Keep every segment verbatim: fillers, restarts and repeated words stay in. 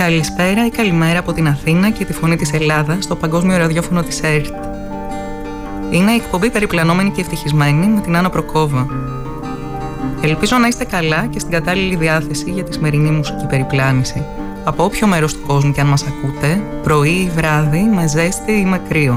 Καλησπέρα ή καλημέρα από την Αθήνα και τη φωνή της Ελλάδας στο παγκόσμιο ραδιόφωνο της ΕΡΤ. Είναι η εκπομπή Περιπλανόμενη και Ευτυχισμένη με την Άννα Προκόβα. Ελπίζω να είστε καλά και στην κατάλληλη διάθεση για τη σημερινή μουσική περιπλάνηση. Από όποιο μέρος του κόσμου και αν μας ακούτε, πρωί ή βράδυ, με ζέστη ή με κρύο.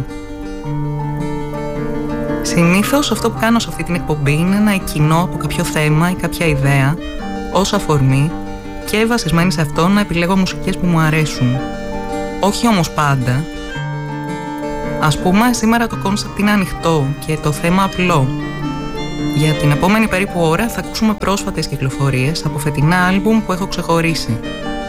Συνήθως αυτό που κάνω σε αυτή την εκπομπή είναι να εκκινώ από κάποιο θέμα ή κάποια ιδέα ως αφορμή και βασισμένη σε αυτό να επιλέγω μουσικές που μου αρέσουν. Όχι όμως πάντα. Ας πούμε, σήμερα το κόνσεπτ είναι ανοιχτό και το θέμα απλό. Για την επόμενη περίπου ώρα θα ακούσουμε πρόσφατες κυκλοφορίες από φετινά άλμπουμ που έχω ξεχωρίσει.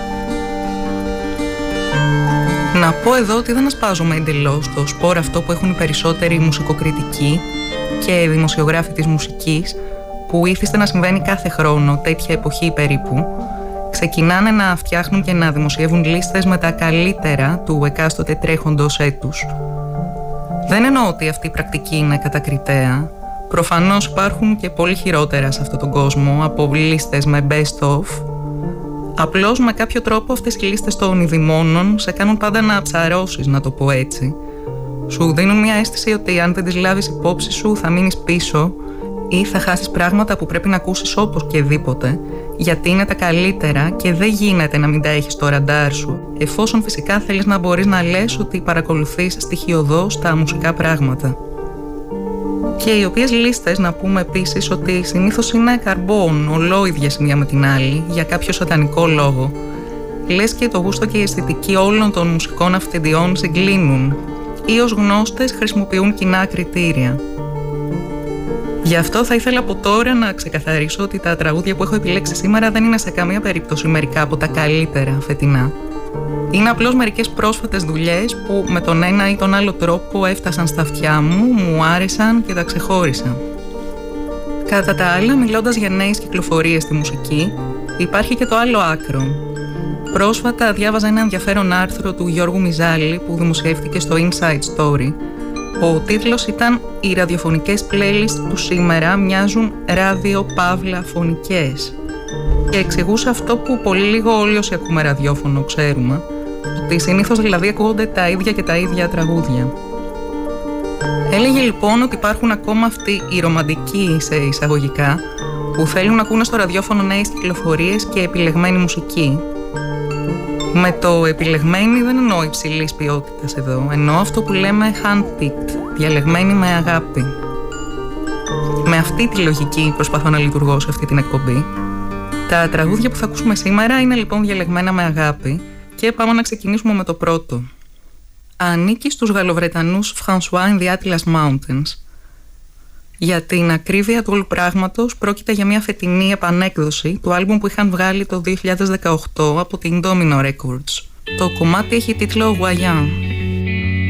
Να πω εδώ ότι δεν ασπάζομαι εντελώς το σπορ αυτό που έχουν οι περισσότεροι μουσικοκριτικοί και δημοσιογράφοι της μουσικής, που ήθιστε να συμβαίνει κάθε χρόνο τέτοια εποχή περίπου. Ξεκινάνε να φτιάχνουν και να δημοσιεύουν λίστες με τα καλύτερα του εκάστοτε τρέχοντος έτους. Δεν εννοώ ότι αυτή η πρακτική είναι κατακριτέα. Προφανώς υπάρχουν και πολύ χειρότερα σε αυτόν τον κόσμο από λίστες με best of. Απλώς με κάποιο τρόπο αυτές οι λίστες των ειδημόνων σε κάνουν πάντα να ψαρώσεις, να το πω έτσι. Σου δίνουν μια αίσθηση ότι αν δεν τις λάβεις υπόψη σου θα μείνεις πίσω ή θα χάσεις πράγματα που πρέπει να ακούσεις οπωσδήποτε, γιατί είναι τα καλύτερα και δεν γίνεται να μην τα έχεις στο ραντάρ σου, εφόσον φυσικά θέλεις να μπορείς να λες ότι παρακολουθείς στοιχειωδώς τα μουσικά πράγματα. Και οι οποίες λίστες, να πούμε επίσης ότι συνήθως είναι καρμπών, ολόιδιες μία με την άλλη, για κάποιο σατανικό λόγο. Λες και το γούστο και η αισθητική όλων των μουσικών αυθεντιών συγκλίνουν ή ως γνώστες χρησιμοποιούν κοινά κριτήρια. Γι' αυτό θα ήθελα από τώρα να ξεκαθαρίσω ότι τα τραγούδια που έχω επιλέξει σήμερα δεν είναι σε καμία περίπτωση μερικά από τα καλύτερα φετινά. Είναι απλώς μερικές πρόσφατες δουλειές που με τον ένα ή τον άλλο τρόπο έφτασαν στα αυτιά μου, μου άρεσαν και τα ξεχώρισα. Κατά τα άλλα, μιλώντας για νέες κυκλοφορίες στη μουσική, υπάρχει και το άλλο άκρο. Πρόσφατα διάβαζα ένα ενδιαφέρον άρθρο του Γιώργου Μιζάλη που δημοσιεύτηκε στο Inside Story. Ο τίτλος ήταν «Οι ραδιοφωνικές playlist του σήμερα μοιάζουν ράδιο παύλα φωνικές». Και εξηγούσε αυτό που πολύ λίγο όλοι όσοι ακούμε ραδιόφωνο ξέρουμε, ότι συνήθως δηλαδή ακούγονται τα ίδια και τα ίδια τραγούδια. Έλεγε λοιπόν ότι υπάρχουν ακόμα αυτοί οι ρομαντικοί σε εισαγωγικά που θέλουν να ακούνε στο ραδιόφωνο νέες κυκλοφορίες και επιλεγμένη μουσική. Με το επιλεγμένη δεν εννοώ υψηλής ποιότητας εδώ, εννοώ αυτό που λέμε handpicked, διαλεγμένη με αγάπη. Με αυτή τη λογική προσπαθώ να λειτουργώ σε αυτή την εκπομπή. Τα τραγούδια που θα ακούσουμε σήμερα είναι λοιπόν διαλεγμένα με αγάπη και πάμε να ξεκινήσουμε με το πρώτο. Ανήκει στους Γαλλοβρετανούς François in the Atlas Mountains. Για την ακρίβεια του όλου πράγματος πρόκειται για μια φετινή επανέκδοση του άλμπουμ που είχαν βγάλει το δύο χιλιάδες δεκαοκτώ από την Domino Records. Το κομμάτι έχει τίτλο Voyant.